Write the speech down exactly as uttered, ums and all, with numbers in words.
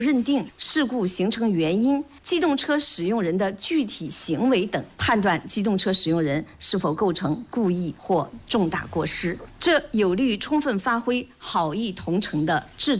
认定事故形成原因、机动车使用人的具体行为等，判断机动车使用人是否构成故意或重大过失。这有利于充分发挥好意同乘的制度。